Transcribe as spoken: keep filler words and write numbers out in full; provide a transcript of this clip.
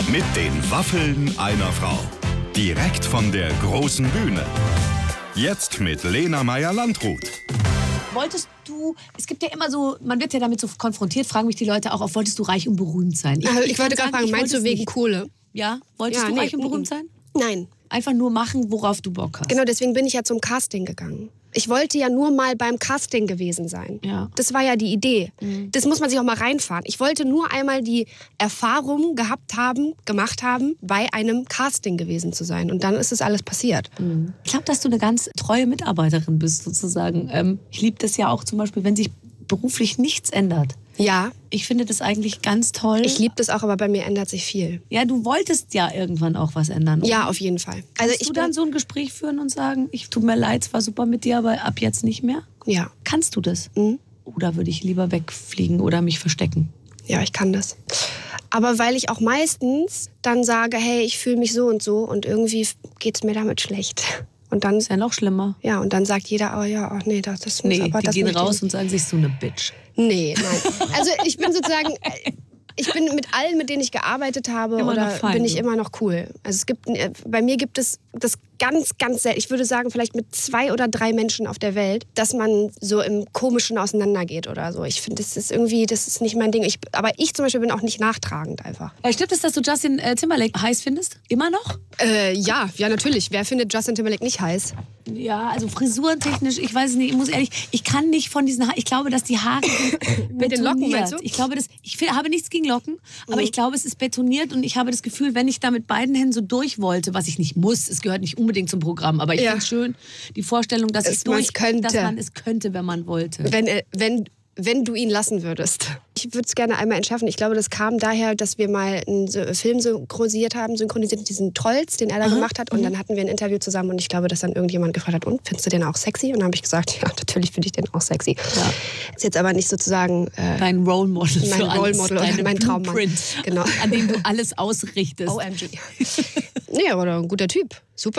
Mit den Waffeln einer Frau. Direkt von der großen Bühne. Jetzt mit Lena Meyer-Landrut. Wolltest du, es gibt ja immer so, man wird ja damit so konfrontiert, fragen mich die Leute auch, wolltest du reich und berühmt sein? Ich, also ich, ich wollte gerade fragen, meinst du wegen nicht. Kohle? Ja, wolltest ja, du nee, reich und berühmt sein? Nein. Einfach nur machen, worauf du Bock hast. Genau, deswegen bin ich ja zum Casting gegangen. Ich wollte ja nur mal beim Casting gewesen sein. Ja. Das war ja die Idee. Mhm. Das muss man sich auch mal reinfahren. Ich wollte nur einmal die Erfahrung gehabt haben, gemacht haben, bei einem Casting gewesen zu sein. Und dann ist das alles passiert. Mhm. Ich glaube, dass du eine ganz treue Mitarbeiterin bist, sozusagen. Ähm, ich liebe das ja auch zum Beispiel, wenn sich beruflich nichts ändert. Ja. Ich finde das eigentlich ganz toll. Ich liebe das auch, aber bei mir ändert sich viel. Ja, du wolltest ja irgendwann auch was ändern. Oder? Ja, auf jeden Fall. Also Kannst ich du dann so ein Gespräch führen und sagen, ich tut mir leid, es war super mit dir, aber ab jetzt nicht mehr? Ja. Kannst du das? Mhm. Oder würde ich lieber wegfliegen oder mich verstecken? Ja, ich kann das. Aber weil ich auch meistens dann sage, hey, ich fühle mich so und so und irgendwie geht es mir damit schlecht. Und dann ist ja noch schlimmer. Ja, und dann sagt jeder, oh ja, oh nee, das, das nee, muss aber... die das gehen raus nicht. Und sagen sich, so eine Bitch. Nee, nein. Also ich bin sozusagen... Ich bin mit allen, mit denen ich gearbeitet habe, immer oder fein, bin ich so. immer noch cool. Also es gibt, bei mir gibt es das ganz, ganz selten. Ich würde sagen, vielleicht mit zwei oder drei Menschen auf der Welt, dass man so im Komischen auseinandergeht oder so. Ich finde, das ist irgendwie, das ist nicht mein Ding. Ich, aber ich zum Beispiel bin auch nicht nachtragend einfach. Ja, stimmt es, dass du Justin äh, Timberlake heiß findest? Immer noch? Äh, ja, ja, natürlich. Wer findet Justin Timberlake nicht heiß? Ja, also frisurentechnisch, ich weiß es nicht, ich muss ehrlich, ich kann nicht von diesen Haaren, ich glaube, dass die Haare mit den Locken, meinst du? Ich glaube, das, ich habe nichts gegen Locken, aber mhm. ich glaube, es ist betoniert und ich habe das Gefühl, wenn ich da mit beiden Händen so durch wollte, was ich nicht muss, es gehört nicht unbedingt zum Programm, aber ich ja. finde es schön, die Vorstellung, dass, es es durch, könnte. dass man es könnte, wenn man wollte. Wenn, wenn, wenn du ihn lassen würdest. Ich würde es gerne einmal entschärfen. Ich glaube, das kam daher, dass wir mal einen Film synchronisiert haben, synchronisiert diesen Trolls, den er da Aha. gemacht hat. Und mhm. dann hatten wir ein Interview zusammen und ich glaube, dass dann irgendjemand gefragt hat, und, findest du den auch sexy? Und dann habe ich gesagt, ja, natürlich finde ich den auch sexy. Ja. Ist jetzt aber nicht sozusagen... Äh, dein Role Model mein für Role alles, Model oder mein Traummann. Genau. An dem du alles ausrichtest. O M G. Nee, aber ein guter Typ. Super.